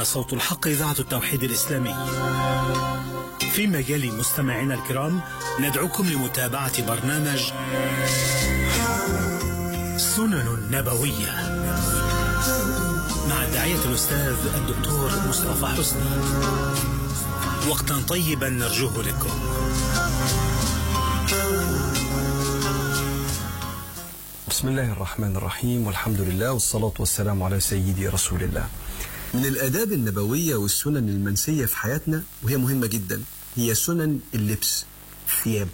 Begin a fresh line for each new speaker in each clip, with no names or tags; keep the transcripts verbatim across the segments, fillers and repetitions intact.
صوت الحق إذاعة التوحيد الإسلامي. في مجال مستمعينا الكرام ندعوكم لمتابعة برنامج سنن نبوية مع الداعية الأستاذ الدكتور مصطفى حسني. وقتا طيبا نرجوه لكم.
بسم الله الرحمن الرحيم، والحمد لله والصلاة والسلام على سيدي رسول الله. من الآداب النبوية والسنن المنسية في حياتنا وهي مهمة جدا هي سنن اللبس، الثياب.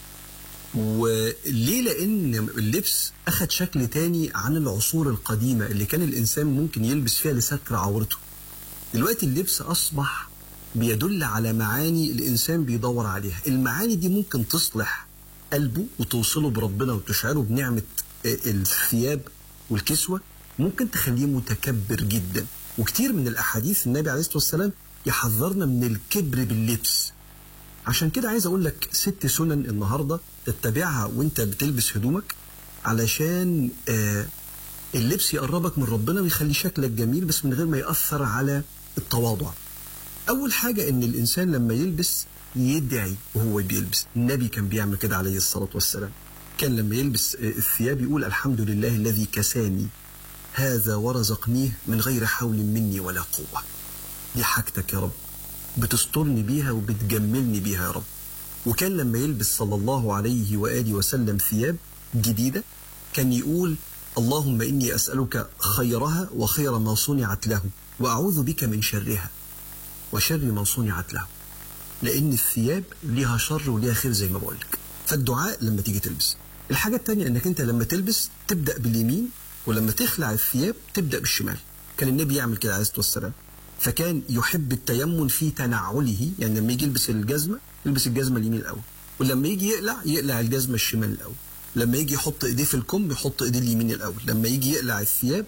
وليه؟ لأن اللبس أخذ شكل تاني عن العصور القديمة اللي كان الإنسان ممكن يلبس فيها لستر عورته. دلوقتي اللبس أصبح بيدل على معاني الإنسان بيدور عليها. المعاني دي ممكن تصلح قلبه وتوصله بربنا وتشعره بنعمة الثياب والكسوة، ممكن تخليه متكبر جدا. وكتير من الأحاديث النبي عليه الصلاة والسلام يحذرنا من الكبر باللبس. عشان كده عايز أقول لك ست سنن النهاردة تتبعها وانت بتلبس هدومك علشان آه اللبس يقربك من ربنا ويخلي شكلك جميل بس من غير ما يأثر على التواضع. أول حاجة إن الإنسان لما يلبس يدعي وهو بيلبس. النبي كان بيعمل كده عليه الصلاة والسلام. كان لما يلبس الثياب يقول الحمد لله الذي كساني هذا ورزقنيه من غير حول مني ولا قوة. دي حاجتك يا رب، بتسترني بيها وبتجملني بيها يا رب. وكان لما يلبس صلى الله عليه وآله وسلم ثياب جديدة كان يقول اللهم إني أسألك خيرها وخير ما صنعت له وأعوذ بك من شرها وشر ما صنعت له. لأن الثياب ليها شر وليها خير زي ما بقولك. فالدعاء لما تيجي تلبس. الحاجة التانية أنك أنت لما تلبس تبدأ باليمين، ولما تخلع الثياب تبدأ بالشمال. كان النبي يعمل كده عليه الصلاة والسلام. فكان يحب التيمن في تنعله، يعني لما يجي يلبس الجزمة يلبس الجزمة اليمين الأول، ولما يجي يقلع يقلع الجزمة الشمال الأول، لما يجي يحط إيديه في الكم يحط إيديه اليمين الأول، لما يجي يقلع الثياب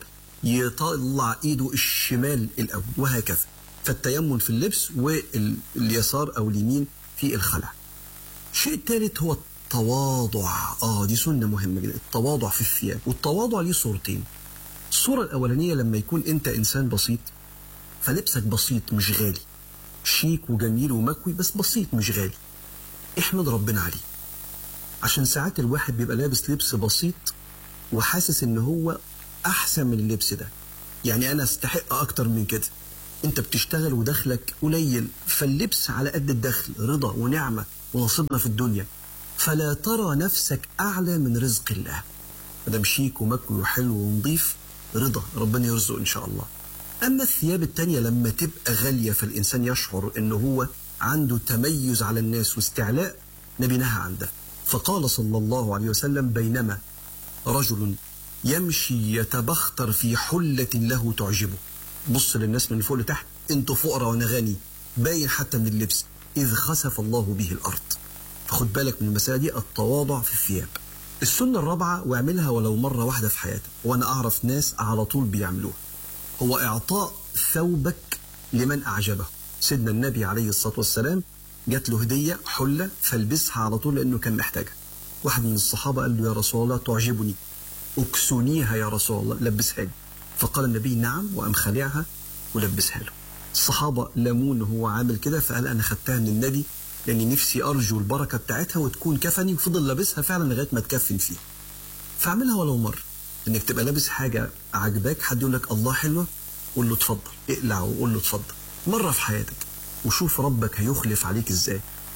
يطلع إيده الشمال الأول، وهكذا. فالتيمن في اللبس واليسار أو اليمين في الخلع. الشيء الثالث هو التواضع. آه دي سنة مهمة جدا، التواضع في الثياب. والتواضع ليه صورتين. الصورة الأولانية لما يكون أنت إنسان بسيط فلبسك بسيط مش غالي، شيك وجميل ومكوي بس بسيط مش غالي، احمد ربنا عليه. عشان ساعات الواحد بيبقى لابس لبس بسيط وحاسس ان هو احسن من اللبس ده، يعني انا استحق اكتر من كده. انت بتشتغل ودخلك قليل، فاللبس على قد الدخل رضا ونعمة ونصيبنا في الدنيا، فلا ترى نفسك اعلى من رزق الله. مادام شيك ومكوي وحلو ونظيف رضا ربنا يرزق ان شاء الله. أما الثياب التانية لما تبقى غالية فالإنسان يشعر أنه هو عنده تميز على الناس واستعلاء، نبي نهى عن ده. فقال صلى الله عليه وسلم بينما رجل يمشي يتبختر في حلة له تعجبه، بص للناس من فوق لتحت، انتوا فقراء وانا غني، باين حتى من اللبس، إذ خسف الله به الأرض. فخد بالك من المسألة دي، التواضع في الثياب. السنة الرابعة واعملها ولو مرة واحدة في حياتك، وأنا أعرف ناس على طول بيعملوها، هو إعطاء ثوبك لمن أعجبه. سيدنا النبي عليه الصلاة والسلام جات له هدية حلة فالبسها على طول لأنه كان محتاجها. واحد من الصحابة قال له يا رسول الله تعجبني، أكسنيها يا رسول الله، لبسها لي. فقال النبي نعم، وقام خلعها ولبسها له. الصحابة لامون هو عامل كده، فقال أنا خدتها من النبي لأني نفسي أرجو البركة بتاعتها وتكون كفني، وفضل لابسها فعلا لغاية ما تكفن فيه. فاعملها ولو مرة، انك تبقى لابس حاجة عجباك، حد يقول لك الله حلوة، قول له اتفضل، اقلع وقول له اتفضل مرة في حياتك، وشوف ربك هيخلف عليك ازاي.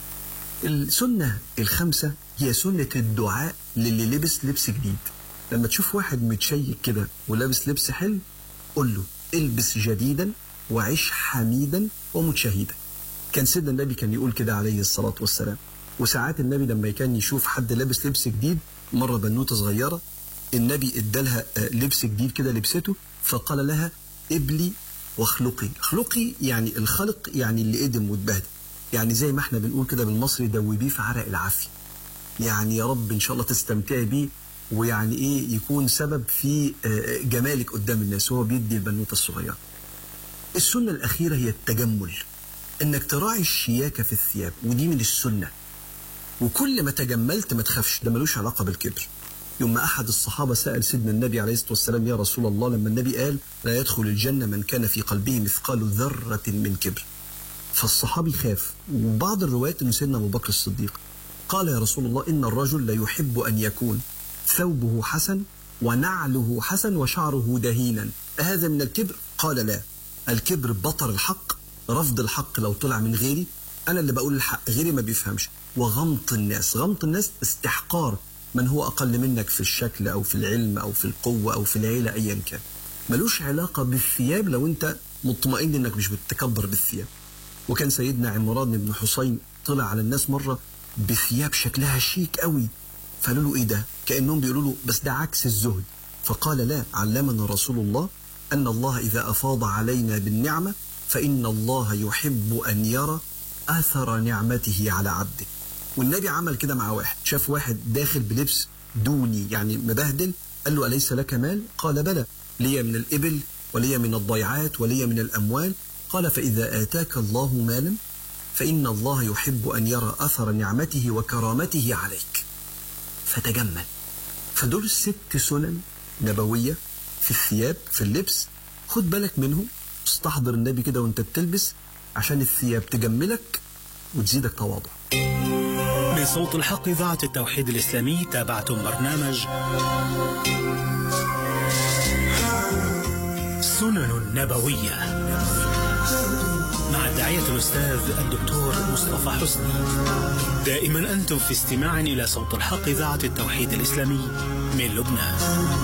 السنة الخامسة هي سنة الدعاء للي لبس لبس جديد. لما تشوف واحد متشيك كده ولابس لبس حلو قول له البس جديدا وعيش حميدا ومتشهدا. كان سيدنا النبي كان يقول كده عليه الصلاة والسلام. وساعات النبي لما كان يشوف حد لابس لبس جديد، مرة بنوتة صغيرة النبي ادالها لبس جديد كده لبسته، فقال لها ابلي واخلقي. اخلقي يعني الخلق، يعني اللي قدم واتبهدل، يعني زي ما احنا بنقول كده بالمصري دوبيه في عرق العافية، يعني يا رب ان شاء الله تستمتعي بيه، ويعني ايه يكون سبب في جمالك قدام الناس وهو بيدي البنوتة الصغيرة. السنة الأخيرة هي التجمل، انك تراعي الشياكة في الثياب، ودي من السنة. وكل ما تجملت ما تخافش، ده ملوش علاقة بالكبر. يوم ما أحد الصحابة سأل سيدنا النبي عليه الصلاة والسلام: يا رسول الله، لما النبي قال لا يدخل الجنة من كان في قلبه مثقال ذرة من كبر، فالصحابي خاف. وبعض الروايات أن سيدنا أبو بكر الصديق قال: يا رسول الله، إن الرجل لا يحب أن يكون ثوبه حسن ونعله حسن وشعره دهينا، أهذا من الكبر؟ قال: لا، الكبر بطر الحق، رفض الحق لو طلع من غيري، أنا اللي بقول الحق غيري ما بيفهمش، وغمط الناس. غمط الناس استحقار من هو أقل منك في الشكل أو في العلم أو في القوة أو في العيلة أيا كان. ملوش علاقة بالثياب لو أنت مطمئن أنك مش بتتكبر بالثياب. وكان سيدنا عمران بن حسين طلع على الناس مرة بثياب شكلها شيك قوي، فقالوا له: إيه ده؟ كأنهم بيقولوا له بس ده عكس الزهد. فقال: لا، علمنا رسول الله أن الله إذا أفاض علينا بالنعمة فإن الله يحب أن يرى أثر نعمته على عبده. والنبي عمل كده مع واحد، شاف واحد داخل بلبس دوني يعني مبهدل، قال له: أليس لك مال؟ قال: بلى، لي من الإبل ولي من الضيعات ولي من الأموال. قال: فإذا آتاك الله مالا فإن الله يحب أن يرى أثر نعمته وكرامته عليك، فتجمل. فدول الست سنن نبوية في الثياب، في اللبس، خد بالك منهم، استحضر النبي كده وانت بتلبس عشان الثياب تجملك وتزيدك تواضع.
من صوت الحق إذاعة التوحيد الإسلامي تابعتم برنامج سنن نبوية مع الداعية الأستاذ الدكتور مصطفى حسني. دائما أنتم في استماع إلى صوت الحق إذاعة التوحيد الإسلامي من لبنان.